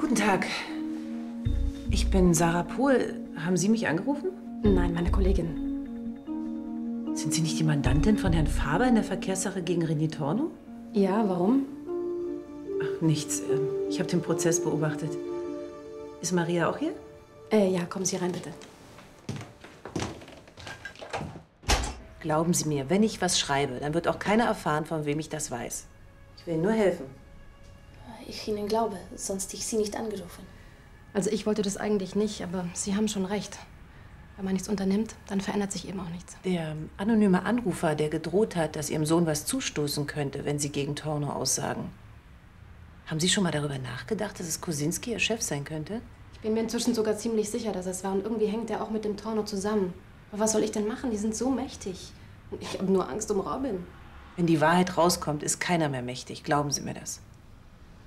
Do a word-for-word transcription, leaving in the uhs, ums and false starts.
Guten Tag. Ich bin Sarah Pohl. Haben Sie mich angerufen? Nein, meine Kollegin. Sind Sie nicht die Mandantin von Herrn Faber in der Verkehrssache gegen René Tornow? Ja, warum? Ach, nichts. Ich habe den Prozess beobachtet. Ist Maria auch hier? Äh, ja, kommen Sie rein, bitte. Glauben Sie mir, wenn ich was schreibe, dann wird auch keiner erfahren, von wem ich das weiß. Ich will Ihnen nur helfen. Ich Ihnen glaube, sonst ich Sie nicht angerufen. Also ich wollte das eigentlich nicht, aber Sie haben schon recht. Wenn man nichts unternimmt, dann verändert sich eben auch nichts. Der anonyme Anrufer, der gedroht hat, dass Ihrem Sohn was zustoßen könnte, wenn Sie gegen Tornow aussagen. Haben Sie schon mal darüber nachgedacht, dass es Kosinski, Ihr Chef, sein könnte? Ich bin mir inzwischen sogar ziemlich sicher, dass es war. Und irgendwie hängt er auch mit dem Tornow zusammen. Aber was soll ich denn machen? Die sind so mächtig. Und ich habe nur Angst um Robin. Wenn die Wahrheit rauskommt, ist keiner mehr mächtig. Glauben Sie mir das.